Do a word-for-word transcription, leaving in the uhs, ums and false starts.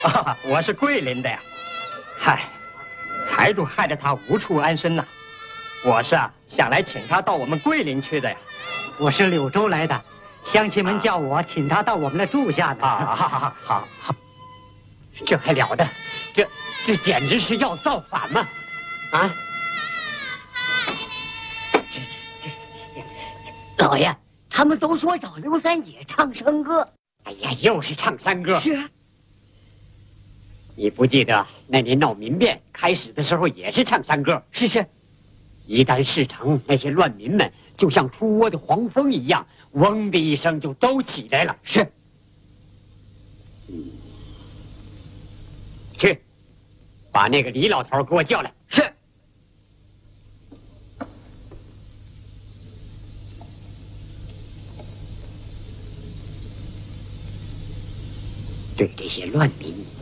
啊，我是桂林的呀。嗨，财主害得他无处安身呐。我是啊，想来请他到我们桂林去的呀。 我是柳州来的，乡亲们叫我请他到我们那住下的。 啊，好好好好， 这还了得？这这简直是要造反嘛！啊！这这这，老爷，他们都说找刘三姐唱山歌。哎呀，又是唱山歌。是啊。你不记得那年闹民变开始的时候也是唱山歌？是是。一旦事成，那些乱民们就像出窝的黄蜂一样，嗡的一声就都起来了。是。嗯。去，把那个李老头给我叫来。是。对这些乱民